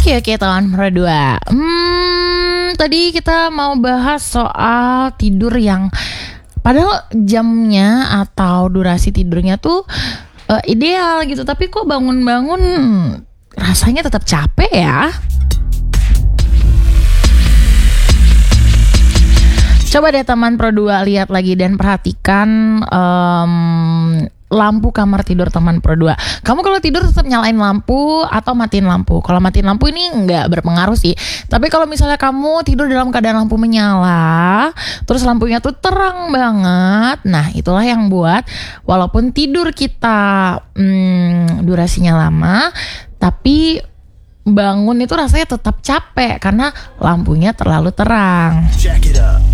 Oke teman berdua. Tadi kita mau bahas soal tidur yang padahal jamnya atau durasi tidurnya tuh ideal gitu, tapi kok bangun-bangun rasanya tetap capek ya. Coba deh teman Pro 2 lihat lagi dan perhatikan lampu kamar tidur teman Pro 2. Kamu kalau tidur tetap nyalain lampu atau matiin lampu? Kalau matiin lampu ini nggak berpengaruh sih. Tapi kalau misalnya kamu tidur dalam keadaan lampu menyala, terus lampunya tuh terang banget, nah itulah yang buat walaupun tidur kita durasinya lama, tapi bangun itu rasanya tetap capek karena lampunya terlalu terang. Check it out.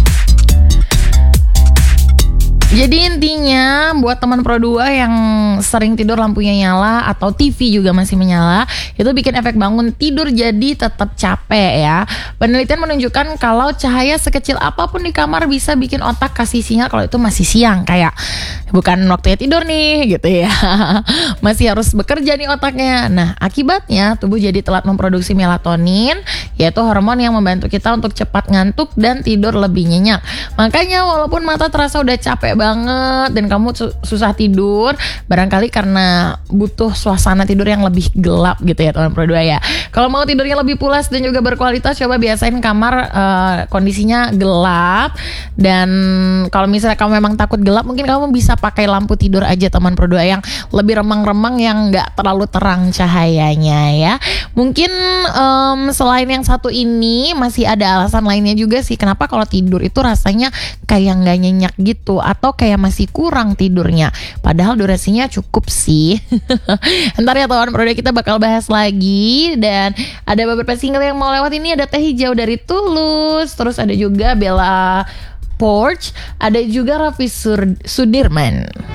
Jadi intinya buat teman Pro 2 yang sering tidur lampunya nyala atau TV juga masih menyala, itu bikin efek bangun tidur jadi tetap capek ya. Penelitian menunjukkan kalau cahaya sekecil apapun di kamar bisa bikin otak kasih sinyal kalau itu masih siang, kayak bukan waktunya tidur nih gitu ya. Masih harus bekerja nih otaknya. Nah, akibatnya tubuh jadi telat memproduksi melatonin, yaitu hormon yang membantu kita untuk cepat ngantuk dan tidur lebih nyenyak. Makanya walaupun mata terasa udah capek banget dan kamu susah tidur, barangkali karena butuh suasana tidur yang lebih gelap gitu ya teman Pro 2 ya. Kalau mau tidurnya lebih pulas dan juga berkualitas, coba biasain kamar kondisinya gelap. Dan kalau misalnya kamu memang takut gelap, mungkin kamu bisa pakai lampu tidur aja teman Pro 2 yang lebih remang-remang, yang gak terlalu terang cahayanya ya. Mungkin selain yang satu ini masih ada alasan lainnya juga sih, kenapa kalau tidur itu rasanya kayak gak nyenyak gitu, atau kayak masih kurang tidurnya, padahal durasinya cukup sih. Ntar ya teman Pro 2 kita bakal bahas lagi. Dan ada beberapa single yang mau lewat ini, ada Teh Hijau dari Tulus, terus ada juga Bella Porch, ada juga Raffi Sudirman.